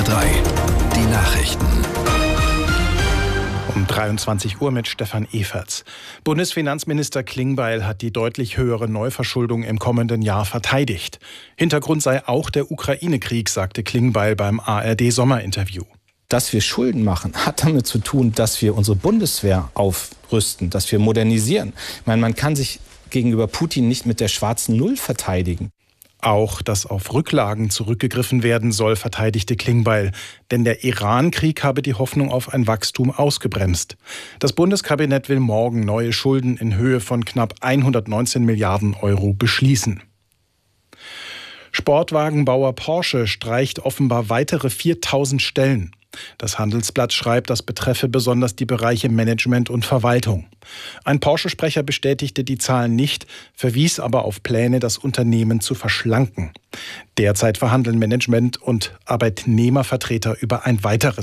SWR3, die Nachrichten. Um 23 Uhr mit Stefan Everts. Bundesfinanzminister Klingbeil hat die deutlich höhere Neuverschuldung im kommenden Jahr verteidigt. Hintergrund sei auch der Ukraine-Krieg, sagte Klingbeil beim ARD-Sommerinterview. Dass wir Schulden machen, hat damit zu tun, dass wir unsere Bundeswehr aufrüsten, dass wir modernisieren. Ich meine, man kann sich gegenüber Putin nicht mit der schwarzen Null verteidigen. Auch, dass auf Rücklagen zurückgegriffen werden soll, verteidigte Klingbeil. Denn der Iran-Krieg habe die Hoffnung auf ein Wachstum ausgebremst. Das Bundeskabinett will morgen neue Schulden in Höhe von knapp 119 Milliarden Euro beschließen. Sportwagenbauer Porsche streicht offenbar weitere 4.000 Stellen. Das Handelsblatt schreibt, das betreffe besonders die Bereiche Management und Verwaltung. Ein Porsche-Sprecher bestätigte die Zahlen nicht, verwies aber auf Pläne, das Unternehmen zu verschlanken. Derzeit verhandeln Management und Arbeitnehmervertreter über ein weiteres